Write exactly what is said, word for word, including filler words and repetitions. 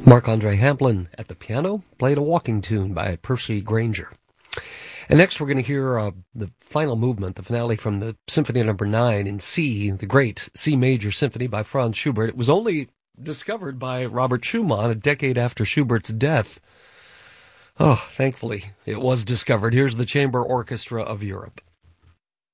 Marc-Andre Hamplin at the piano played a walking tune by Percy Grainger. And next we're going to hear uh, the final movement, the finale from the Symphony Number nine in C, the great C Major Symphony by Franz Schubert. It was only discovered by Robert Schumann a decade after Schubert's death. Oh, thankfully it was discovered. Here's the Chamber Orchestra of Europe.